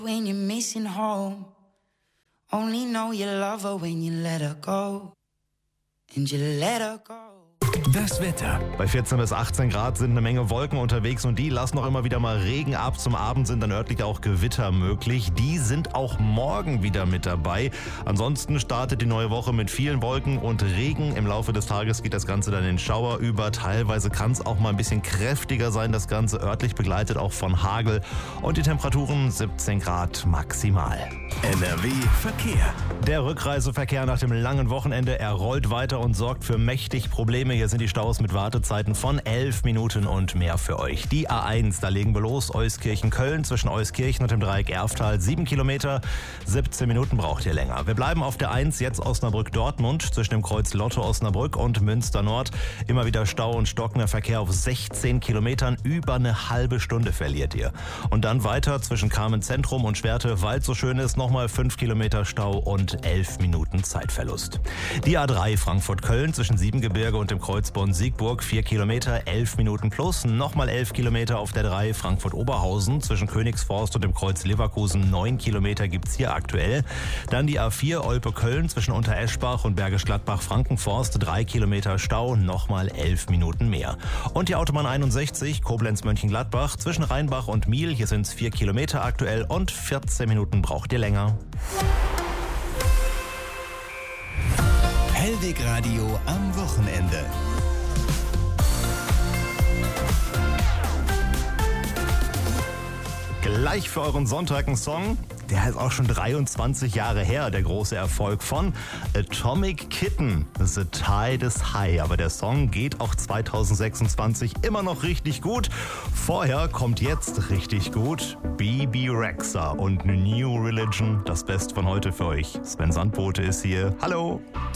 When you're missing home, only know you love her when you let her go. And you let her go. Das Wetter. Bei 14 bis 18 Grad sind eine Menge Wolken unterwegs und die lassen noch immer wieder mal Regen ab. Zum Abend sind dann örtlich auch Gewitter möglich. Die sind auch morgen wieder mit dabei. Ansonsten startet die neue Woche mit vielen Wolken und Regen. Im Laufe des Tages geht das Ganze dann in Schauer über. Teilweise kann es auch mal ein bisschen kräftiger sein. Das Ganze örtlich begleitet auch von Hagel. Und die Temperaturen 17 Grad maximal. NRW Verkehr. Der Rückreiseverkehr nach dem langen Wochenende, er rollt weiter und sorgt für mächtig Probleme. Hier sind die Staus mit Wartezeiten von 11 Minuten und mehr für euch. Die A1, da legen wir los, Euskirchen-Köln, zwischen Euskirchen und dem Dreieck Erftal, 7 Kilometer, 17 Minuten braucht ihr länger. Wir bleiben auf der 1, jetzt Osnabrück-Dortmund, zwischen dem Kreuz Lotte-Osnabrück und Münster-Nord. Immer wieder Stau und stockender Verkehr auf 16 Kilometern, über eine halbe Stunde verliert ihr. Und dann weiter zwischen Carmen-Zentrum und Schwerte, weil es so schön ist, nochmal 5 Kilometer Stau und 11 Minuten Zeitverlust. Die A3 Frankfurt-Köln zwischen Siebengebirge und dem Kreuz Bonn-Siegburg, 4 Kilometer, 11 Minuten plus. Nochmal 11 Kilometer auf der 3 Frankfurt-Oberhausen zwischen Königsforst und dem Kreuz Leverkusen. 9 Kilometer gibt's hier aktuell. Dann die A4 Olpe-Köln zwischen Untereschbach und Bergisch Gladbach-Frankenforst. 3 Kilometer Stau, nochmal 11 Minuten mehr. Und die Autobahn 61 Koblenz-Mönchengladbach zwischen Rheinbach und Miel. Hier sind's 4 Kilometer aktuell und 14 Minuten braucht ihr länger. Hellweg Radio am Wochenende. Gleich für euren Sonntag ein Song, der ist auch schon 23 Jahre her, der große Erfolg von Atomic Kitten, The Tide is High. Aber der Song geht auch 2026 immer noch richtig gut. Vorher kommt jetzt richtig gut Bebe Rexha und New Religion, das Beste von heute für euch. Sven Sandbote ist hier. Hallo!